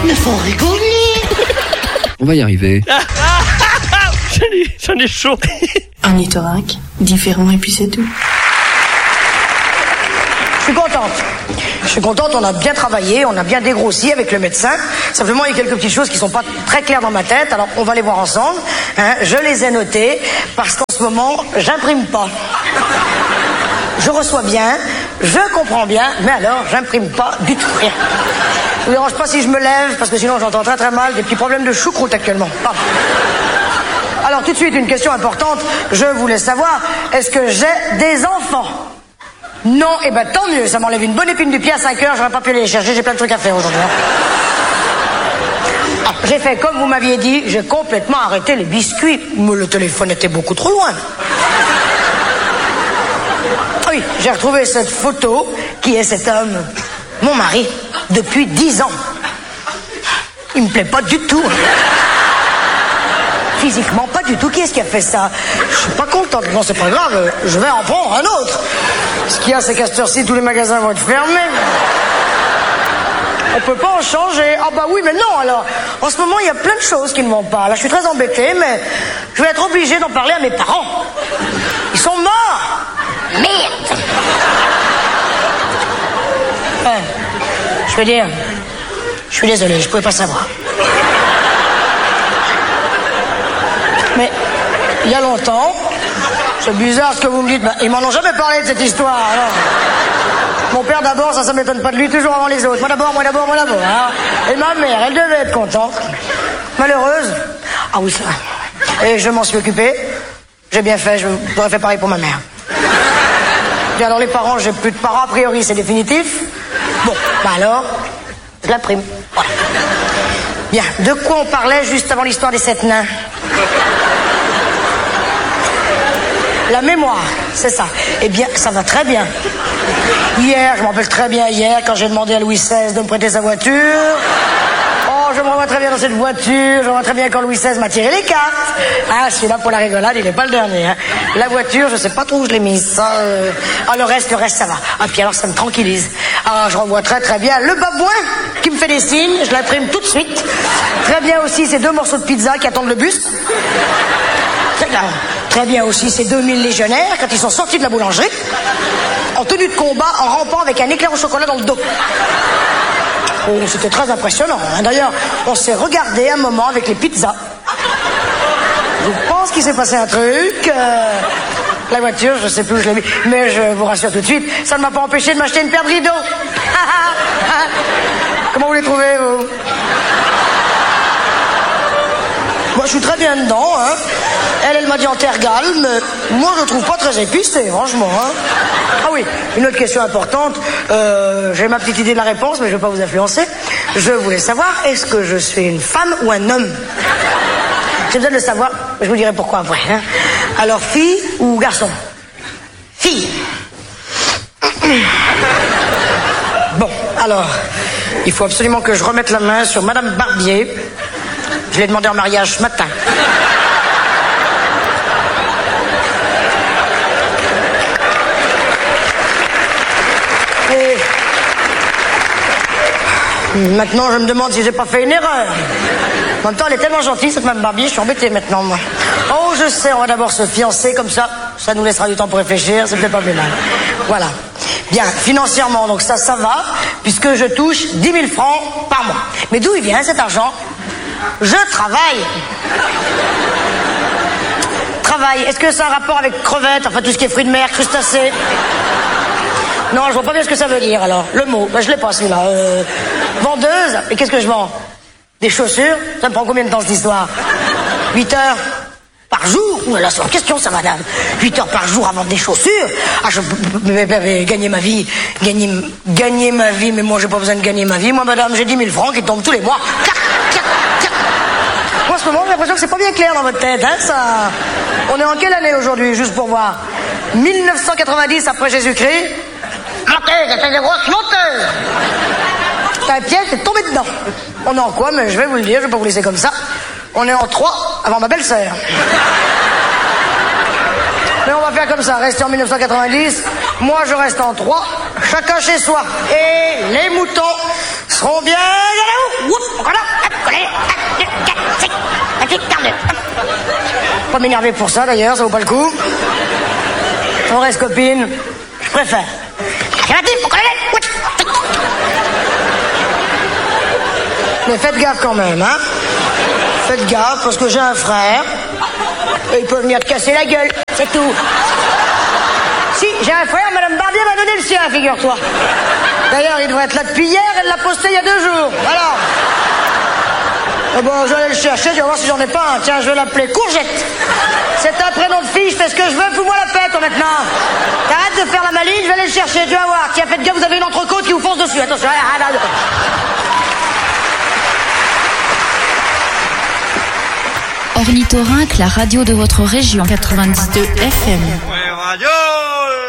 Mais faut rigoler. On va y arriver. J'en ai chaud. Ornithorynque, différent et puis c'est tout. Je suis contente, on a bien travaillé, on a bien dégrossi avec le médecin. Simplement, il y a quelques petites choses qui sont pas très claires dans ma tête, alors on va les voir ensemble. Je les ai notées, parce qu'en ce moment, j'imprime pas. Je reçois bien, je comprends bien, mais alors, j'imprime pas du tout rien. Ça vous dérange pas si je me lève, parce que sinon j'entends très très mal, des petits problèmes de choucroute actuellement. Pardon. Alors tout de suite, une question importante, je voulais savoir, est-ce que j'ai des enfants ? Non, eh ben tant mieux, ça m'enlève une bonne épine du pied à 5 heures, j'aurais pas pu aller les chercher, j'ai plein de trucs à faire aujourd'hui. Ah, j'ai fait comme vous m'aviez dit, j'ai complètement arrêté les biscuits, mais le téléphone était beaucoup trop loin. Oui, j'ai retrouvé cette photo, qui est cet homme, mon mari, depuis 10 ans. Il me plaît pas du tout. Physiquement, pas du tout. Qui est-ce qui a fait ça? Je suis pas contente. Non, c'est pas grave. Je vais en prendre un autre. Ce qu'il y a, c'est qu'à cette heure-ci, tous les magasins vont être fermés. On peut pas en changer. Ah bah oui, mais non, alors. En ce moment, il y a plein de choses qui ne vont pas. Là, je suis très embêtée, mais je vais être obligée d'en parler à mes parents. Ils sont morts. Merde. Ouais. Je veux dire, je suis désolé, je pouvais pas savoir. Mais il y a longtemps, c'est bizarre ce que vous me dites, ils m'en ont jamais parlé de cette histoire. Alors. Mon père d'abord, ça m'étonne pas de lui, toujours avant les autres. Moi d'abord. Hein. Et ma mère, elle devait être contente. Malheureuse. Ah oui, c'est vrai. Et je m'en suis occupé. J'ai bien fait, j'aurais fait pareil pour ma mère. Et alors les parents, j'ai plus de parents, a priori c'est définitif. Bon, bah alors, je l'imprime. Voilà. Bien, de quoi on parlait juste avant l'histoire des 7 nains? La mémoire, c'est ça. Eh bien, ça va très bien. Hier, je m'en rappelle très bien, quand j'ai demandé à Louis XVI de me prêter sa voiture. Oh, je me revois très bien dans cette voiture. Je me revois très bien quand Louis XVI m'a tiré les cartes. Ah, celui-là, pour la rigolade, il n'est pas le dernier. Hein. La voiture, je sais pas trop où je l'ai mise. Ça, Ah, le reste, ça va. Ah, puis alors, ça me tranquillise. Ah, je revois très très bien le babouin qui me fait des signes. Je l'imprime tout de suite. Très bien aussi ces 2 morceaux de pizza qui attendent le bus. Très bien aussi ces 2000 légionnaires quand ils sont sortis de la boulangerie, en tenue de combat, en rampant avec un éclair au chocolat dans le dos. Oh, c'était très impressionnant. Hein. D'ailleurs, on s'est regardé un moment avec les pizzas. Je pense qu'il s'est passé un truc. La voiture, je sais plus où je l'ai mis, mais je vous rassure tout de suite, ça ne m'a pas empêché de m'acheter une paire de rideaux. Comment vous les trouvez, vous? Moi, je suis très bien dedans, hein. Elle m'a dit en terre galme. Moi, je le trouve pas très épicé, franchement, hein. Ah oui, une autre question importante. J'ai ma petite idée de la réponse, mais je vais pas vous influencer. Je voulais savoir, est-ce que je suis une femme ou un homme? J'ai besoin de le savoir, je vous dirai pourquoi après, hein. Alors, fille ou garçon? Fille. Bon, alors, il faut absolument que je remette la main sur Madame Barbier. Je l'ai demandé en mariage ce matin. Et maintenant, je me demande si j'ai pas fait une erreur. En même temps, elle est tellement gentille, cette Mme Barbier, je suis embêtée maintenant, moi. Oh, je sais, on va d'abord se fiancer, comme ça nous laissera du temps pour réfléchir, c'est peut-être pas plus mal. Voilà. Bien, financièrement, donc ça va, puisque je touche 10 000 francs par mois. Mais d'où il vient cet argent? Je travaille. Travail. Est-ce que ça a un rapport avec crevettes, enfin tout ce qui est fruits de mer, crustacés? Non, je vois pas bien ce que ça veut dire alors. Le mot, je l'ai pas celui-là. Vendeuse. Et qu'est-ce que je vends? Des chaussures? Ça me prend combien de temps cette histoire? 8 heures par jour? Ouh là là, c'est en question ça, madame. 8 heures par jour à vendre des chaussures? Ah, je vais gagner ma vie. Gagner ma vie, mais moi j'ai pas besoin de gagner ma vie. Moi, madame, j'ai 10 000 francs qui tombent tous les mois. En ce moment, j'ai l'impression que c'est pas bien clair dans votre tête, hein, ça. On est en quelle année aujourd'hui, juste pour voir? 1990 après Jésus-Christ. Menteuse, c'est des grosses menteuses. Un piège, c'est tombé dedans. On est en quoi? Mais je vais vous le dire, je vais pas vous laisser comme ça. On est en 3 avant ma belle-sœur. Mais on va faire comme ça, rester en 1990. Moi, je reste en 3, chacun chez soi. Et les moutons seront bien... Voilà. pas m'énerver pour ça d'ailleurs, ça vaut pas le coup. On reste copines, je préfère. Mais faites gaffe quand même, hein. Faites gaffe parce que j'ai un frère et il peut venir te casser la gueule, c'est tout. Si, j'ai un frère, Madame Barbier m'a donné le sien, figure-toi. D'ailleurs, il devrait être là depuis hier, elle l'a posté il y a 2 jours. Voilà. Ah bon, j'allais le chercher, je vais voir si j'en ai pas un. Tiens, je vais l'appeler Courgette. C'est un prénom de fille, je fais ce que je veux, fous-moi la paix, toi, maintenant. T'arrêtes de faire la maline, je vais aller le chercher, tu vas voir. Tiens, faites gaffe, vous avez une entrecôte qui vous fonce dessus, attention. Ornithorynque, la radio de votre région. 92 FM. Ouais, radio